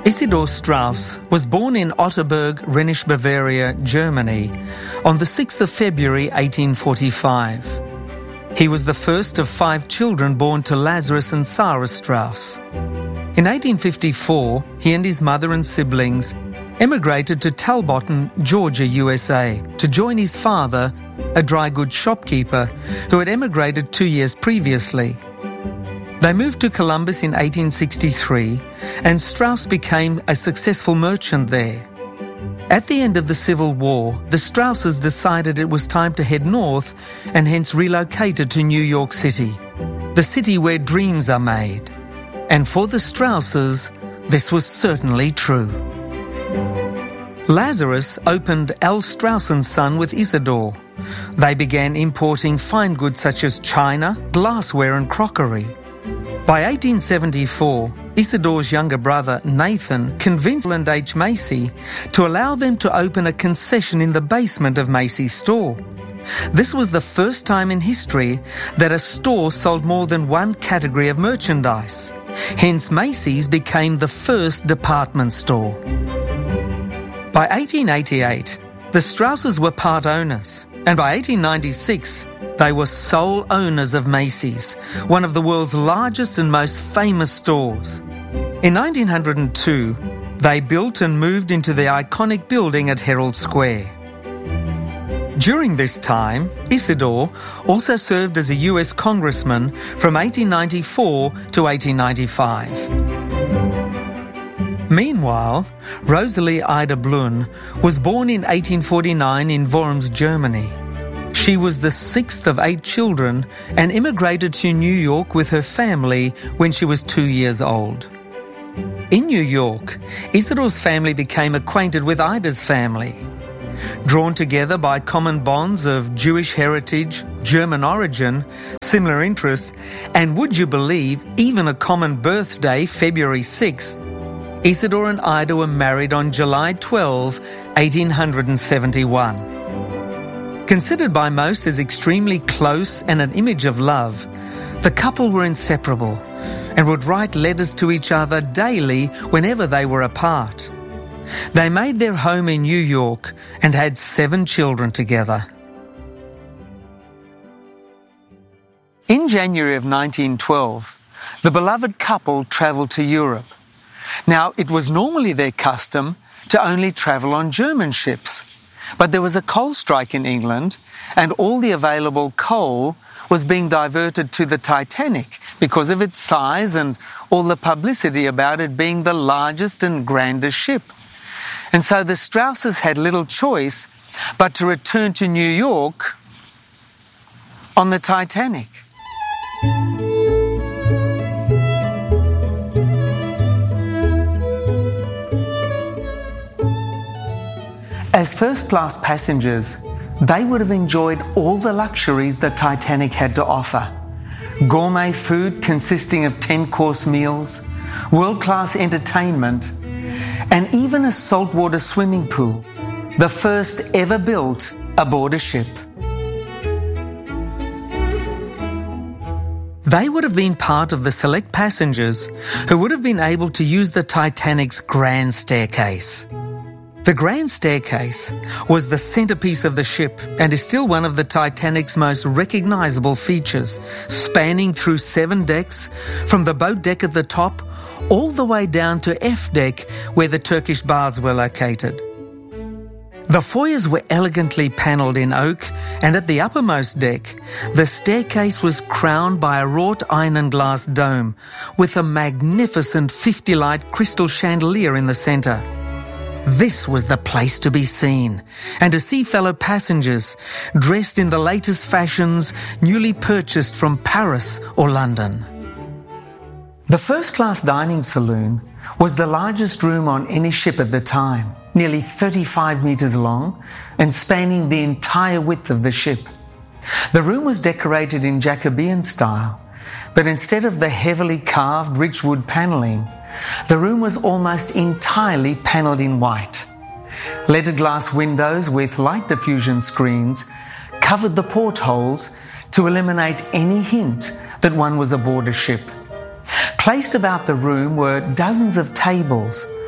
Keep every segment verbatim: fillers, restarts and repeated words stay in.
Isidor Straus was born in Otterberg, Rhenish Bavaria, Germany, on the sixth of February eighteen forty-five. He was the first of five children born to Lazarus and Sarah Straus. In eighteen fifty-four, he and his mother and siblings emigrated to Talbotton, Georgia, U S A, to join his father, a dry goods shopkeeper who had emigrated two years previously. They moved to Columbus in eighteen sixty-three, and Straus became a successful merchant there. At the end of the Civil War, the Strauses decided it was time to head north and hence relocated to New York City, the city where dreams are made. And for the Strauses, this was certainly true. Lazarus opened L. Straus and Son with Isidor. They began importing fine goods such as china, glassware and crockery. By eighteen seventy-four, Isidor's younger brother, Nathan, convinced Roland H. Macy to allow them to open a concession in the basement of Macy's store. This was the first time in history that a store sold more than one category of merchandise. Hence, Macy's became the first department store. By eighteen eighty-eight, the Strauses were part owners, and by eighteen ninety-six, they were sole owners of Macy's, one of the world's largest and most famous stores. In nineteen oh two, they built and moved into the iconic building at Herald Square. During this time, Isidor also served as a U S congressman from eighteen ninety-four to eighteen ninety-five. Meanwhile, Rosalie Ida Blum was born in eighteen forty-nine in Worms, Germany. She was the sixth of eight children and immigrated to New York with her family when she was two years old. In New York, Isidor's family became acquainted with Ida's family. Drawn together by common bonds of Jewish heritage, German origin, similar interests, and would you believe, even a common birthday, February sixth, Isidor and Ida were married on July twelfth, eighteen seventy-one. Considered by most as extremely close and an image of love, the couple were inseparable and would write letters to each other daily whenever they were apart. They made their home in New York and had seven children together. In January of nineteen twelve, the beloved couple travelled to Europe. Now, it was normally their custom to only travel on German ships, but there was a coal strike in England, and all the available coal was being diverted to the Titanic because of its size and all the publicity about it being the largest and grandest ship. And so the Strauses had little choice but to return to New York on the Titanic. As first-class passengers, they would have enjoyed all the luxuries the Titanic had to offer. Gourmet food consisting of ten-course meals, world-class entertainment, and even a saltwater swimming pool, the first ever built aboard a ship. They would have been part of the select passengers who would have been able to use the Titanic's grand staircase. The grand staircase was the centerpiece of the ship and is still one of the Titanic's most recognizable features, spanning through seven decks, from the boat deck at the top all the way down to F deck where the Turkish baths were located. The foyers were elegantly panelled in oak, and at the uppermost deck, the staircase was crowned by a wrought iron and glass dome with a magnificent fifty-light crystal chandelier in the centre. This was the place to be seen, and to see fellow passengers dressed in the latest fashions newly purchased from Paris or London. The first-class dining saloon was the largest room on any ship at the time, nearly thirty-five metres long and spanning the entire width of the ship. The room was decorated in Jacobean style, but instead of the heavily carved rich wood panelling, the room was almost entirely panelled in white. Leaded glass windows with light diffusion screens covered the portholes to eliminate any hint that one was aboard a ship. Placed about the room were dozens of tables,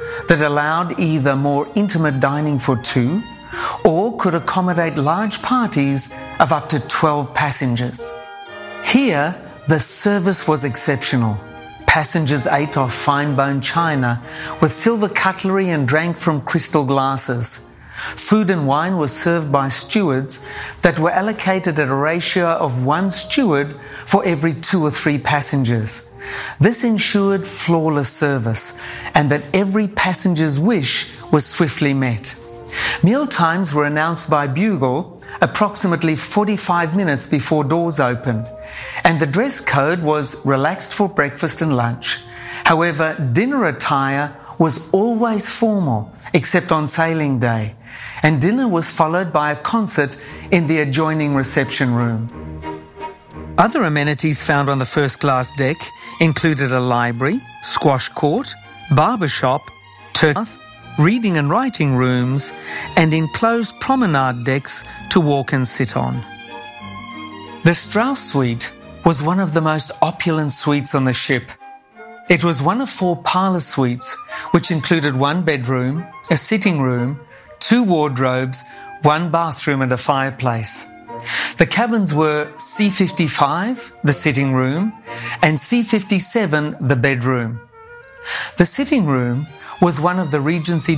that allowed either more intimate dining for two or could accommodate large parties of up to twelve passengers. Here, the service was exceptional. Passengers ate off fine-bone china with silver cutlery and drank from crystal glasses. Food and wine was served by stewards that were allocated at a ratio of one steward for every two or three passengers. This ensured flawless service and that every passenger's wish was swiftly met. Meal times were announced by bugle approximately forty-five minutes before doors opened, and the dress code was relaxed for breakfast and lunch. However, dinner attire was always formal, except on sailing day, and dinner was followed by a concert in the adjoining reception room. Other amenities found on the first class deck included a library, squash court, barber shop, turf, reading and writing rooms, and enclosed promenade decks to walk and sit on. The Strauss suite was one of the most opulent suites on the ship. It was one of four parlour suites, which included one bedroom, a sitting room, two wardrobes, one bathroom and a fireplace. The cabins were C fifty-five, the sitting room, and C fifty-seven, the bedroom. The sitting room was one of the Regency